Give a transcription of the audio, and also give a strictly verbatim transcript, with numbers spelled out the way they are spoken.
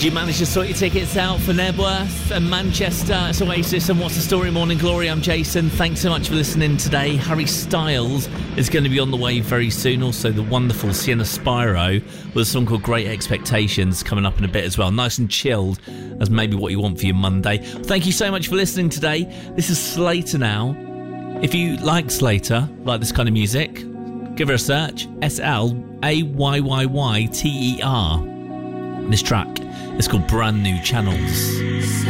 Did you manage to sort your tickets out for Nebworth and Manchester? It's Oasis and What's the Story? Morning Glory. I'm Jason. Thanks so much for listening today. Harry Styles is going to be on the way very soon. Also, the wonderful Sienna Spyro with a song called Great Expectations coming up in a bit as well. Nice and chilled, as maybe what you want for your Monday. Thank you so much for listening today. This is Slater now. If you like Slater, like this kind of music, give her a search. S L A Y Y Y T E R. This track is called Brand New Channels.